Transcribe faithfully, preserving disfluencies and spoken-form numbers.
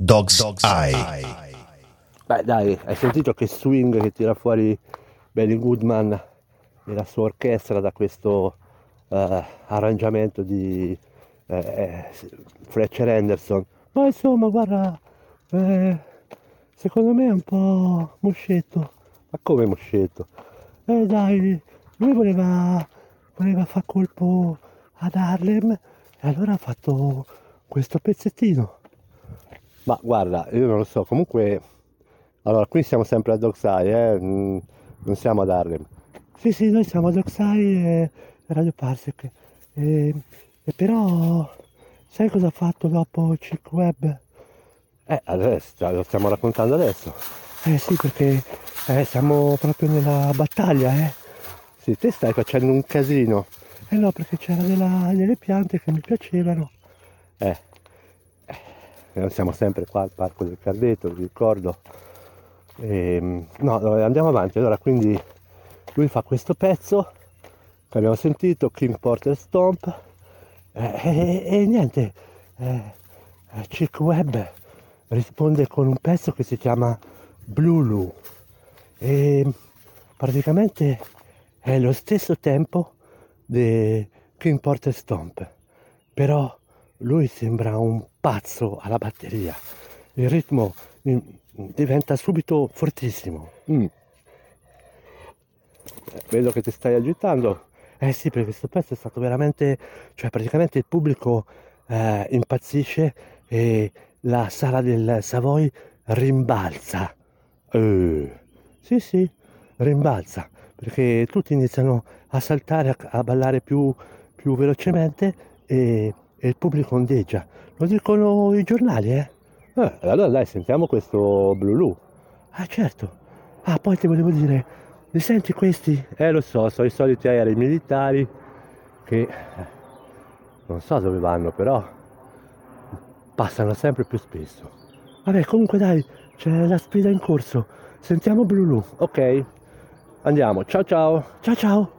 Dog's Eye. Beh dai, hai sentito che swing che tira fuori Benny Goodman e la sua orchestra da questo eh, arrangiamento di eh, eh, Fletcher Henderson. Ma insomma guarda, eh, secondo me è un po' moscetto. Ma come moscetto? Eh dai, lui voleva, voleva far colpo ad Harlem e allora ha fatto questo pezzettino. Ma guarda, io non lo so, comunque. Allora, qui siamo sempre a Dog's Eye, eh? mm, non siamo ad Harlem. Sì, sì, noi siamo a Dog's Eye e Radio Parsec. E, e però, sai cosa ha fatto dopo Chick Webb? Eh, adesso, lo stiamo raccontando adesso. Eh sì, perché eh, siamo proprio nella battaglia, eh. Sì, te stai facendo un casino. Eh no, perché c'erano della- delle piante che mi piacevano. Eh, eh, siamo sempre qua al Parco del Cardeto, vi ricordo. E, no, andiamo avanti. Allora, quindi lui fa questo pezzo che abbiamo sentito, King Porter Stomp, eh, e, e niente, eh, Chick Webb risponde con un pezzo che si chiama Blue e praticamente è lo stesso tempo di King Porter Stomp, però lui sembra un pazzo alla batteria, il ritmo mm, diventa subito fortissimo. Mm. Eh, vedo che ti stai agitando. Eh sì, perché questo pezzo è stato veramente, cioè praticamente il pubblico eh, impazzisce e la sala del Savoy rimbalza. Eh, sì, sì, rimbalza, perché tutti iniziano a saltare, a, a ballare più, più velocemente e, e il pubblico ondeggia. Lo dicono i giornali, eh? Eh, allora dai, sentiamo questo Blue. Ah, certo. Ah, poi ti volevo dire, li senti questi? Eh, lo so, sono i soliti aerei militari che eh, non so dove vanno, però passano sempre più spesso. Vabbè, comunque dai, c'è la sfida in corso. Sentiamo Blue. Ok, andiamo. Ciao ciao. Ciao ciao.